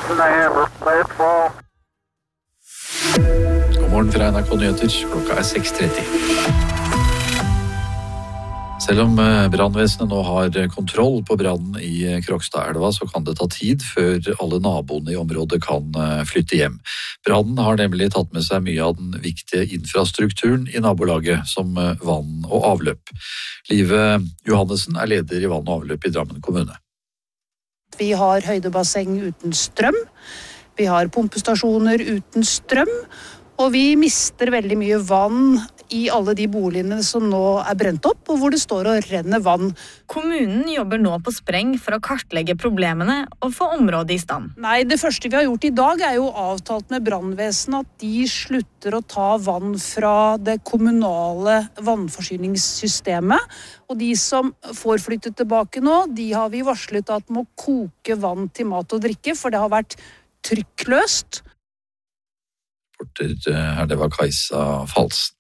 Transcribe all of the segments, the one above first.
God morgen fra NRK Nyheter, klokka 6:30. Selv om brannvesenet nå har kontroll på brannen i Krokstadelva, så kan det ta tid før alle naboene i området kan flytte hjem. Brannen har nemlig tatt med seg mye av den viktige infrastrukturen i nabolaget, som vann og avløp. Live Johannessen er leder i vann og avløp i Drammen kommune. Vi har høydebasseng uten strøm, vi har pumpestasjoner uten strøm, og vi mister veldig mye vann i alle de boligene som nå er brent opp, og hvor det står og renner vann. Kommunen jobber nå på spreng for å kartlegge problemene og få området i stand. Nei, det første vi har gjort i dag er jo avtalt med brannvesenet at de slutter å ta vann fra det kommunale vannforsyningssystemet. Og de som får flyttet tilbake nå, de har vi varslet at må koke vann til mat og drikke, for det har vært trykkløst. Her det var Kajsa Falsen.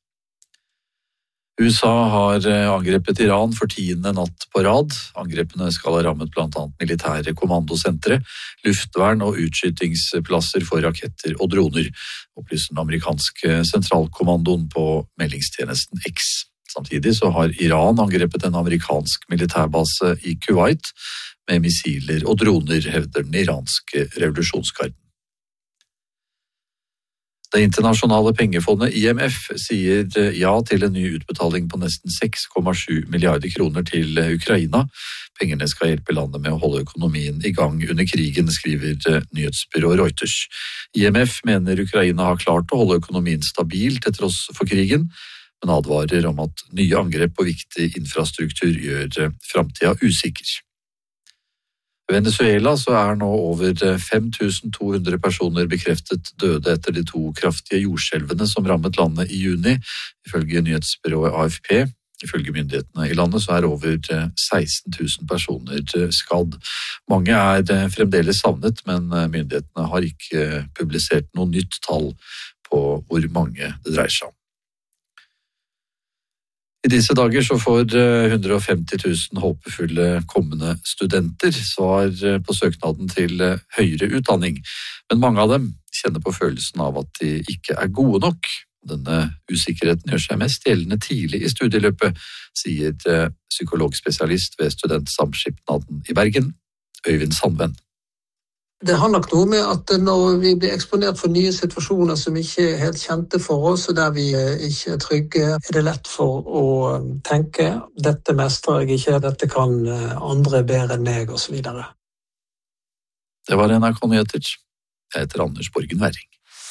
USA har angrepet Iran for 10. natt på rad. Angrepene skal ha rammet blant annet militære kommandosentre, luftvern og utskytingsplasser for raketter og droner, opplyser den amerikanske sentralkommandoen på meldingstjenesten X. Samtidig så har Iran angrepet en amerikansk militærbase i Kuwait med missiler og droner, hevder den iranske revolusjonsgarden. Det internasjonale pengefondet IMF sier ja til en ny utbetaling på nesten 6,7 milliarder kroner til Ukraina. Pengene skal hjelpe landet med å holde økonomien i gang under krigen, skriver nyhetsbyrået Reuters. IMF mener Ukraina har klart å holde økonomien stabil til tross for krigen, men advarer om at nye angrep på viktig infrastruktur gjør fremtiden usikker. I Venezuela så er nå over 5200 personer bekreftet døde etter de 2 kraftige jordskjelvene som rammet landet i juni, ifølge nyhetsbyrået AFP. Ifølge myndighetene i landet så er over 16 000 personer skadd. Mange er fremdeles savnet, men myndighetene har ikke publisert noe nytt tall på hvor mange det dreier seg om. I disse dager så får 150 000 håpefulle kommende studenter svar på søknaden til høyere utdanning, men mange av dem kjenner på følelsen av at de ikke er gode nok. Denne usikkerheten gjør seg mest gjeldende tidlig i studieløpet, sier psykologspesialist ved Studentsamskipnaden i Bergen, Øyvind Sandven. Det har nok noe med at når vi blir eksponert for nye situasjoner som ikke er helt kjente for oss, og der vi ikke er trygge, er det lett for å tenke dette mestrer jeg ikke, dette kan andre bedre enn meg, og så videre. Det var NRK Nyheter. Jeg heter Anders Borgen Werring.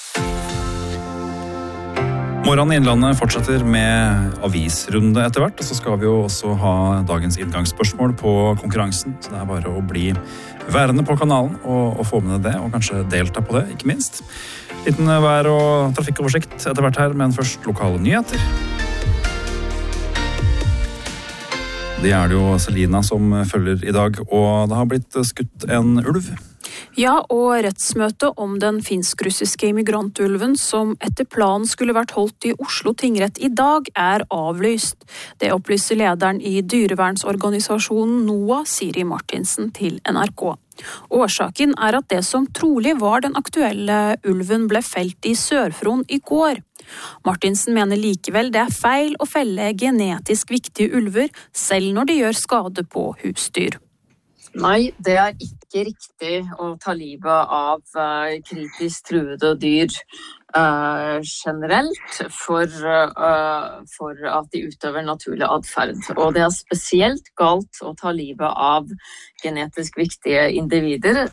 Morgen i Innlandet fortsetter med avisrunde etter hvert, og så skal vi jo også ha dagens inngangsspørsmål på konkurransen, så det er bare å bli værende på kanalen og få med det, og kanskje delta på det, ikke minst. Liten vær- og trafikkoversikt etter hvert her, men først lokale nyheter. Det er det jo Selina som følger i dag, og det har blitt skutt en ulv. Ja, og rettsmøtet om den finsk-russiske immigrantulven som etter planen skulle vært holdt i Oslo tingrett i dag er avlyst. Det opplyser lederen i dyrevernsorganisasjonen NOAH, Siri Martinsen, til NRK. Årsaken er at det som trolig var den aktuelle ulven ble felt i Sør-Fron i går. Martinsen mener likevel det er feil å felle genetisk viktige ulver, selv når de gjør skade på husdyr. Nei, det er ikke riktig å ta livet av kritisk truede dyr generelt for at de utøver naturlig adferd. Og det er spesielt galt å ta livet av genetisk viktige individer.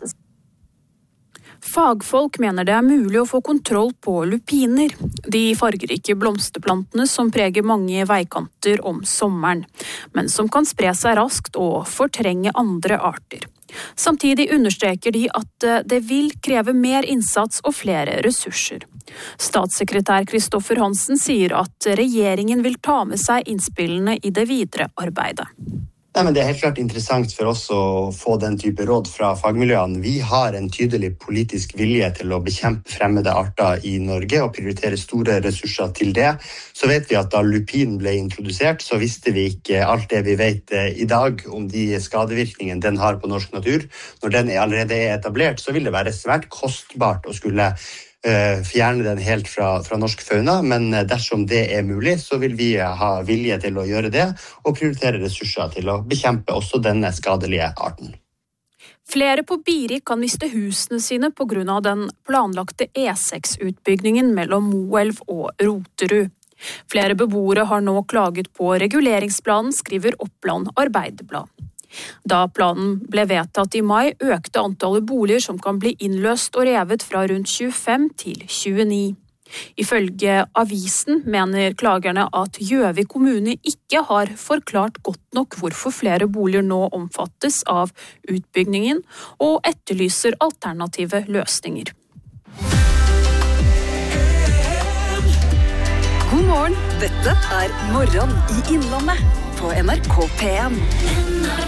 Fagfolk mener det er mulig å få kontroll på lupiner, de fargerike blomsterplantene som preger mange veikanter om sommeren, men som kan spre seg raskt og fortrenge andre arter. Samtidig understreker de at det vil kreve mer innsats og flere ressurser. Statssekretær Kristoffer Hansen sier at regjeringen vil ta med seg innspillene i det videre arbeidet. Nei, men det helt klart interessant for oss å få den type råd fra fagmiljøene. Vi har en tydelig politisk vilje til å bekjempe fremmede arter i Norge og prioritere store ressurser til det. Så vet vi at da lupin ble introdusert, så visste vi ikke alt det vi vet i dag om de skadevirkningene den har på norsk natur. Når den allerede er etablert, så vil det være svært kostbart å skulle fjerne den helt fra norsk fauna, men dersom det er mulig, så vil vi ha vilje til å gjøre det og prioritere ressurser til å bekjempe også denne skadelige arten. Flere på Biri kan miste husene sine på grunn av den planlagte E6-utbyggingen mellom Moelv og Roterud. Flere beboere har nå klaget på reguleringsplanen, skriver Oppland Arbeiderblad. Da planen ble vedtatt i mai, økte antallet boliger som kan bli innløst og revet fra rundt 25 til 29. Ifølge avisen mener klagerne at Gjøvik kommune ikke har forklart godt nok hvorfor flere boliger nå omfattes av utbyggingen, og etterlyser alternative løsninger. God morgen, dette er Morgen i Innlandet på NRK P1.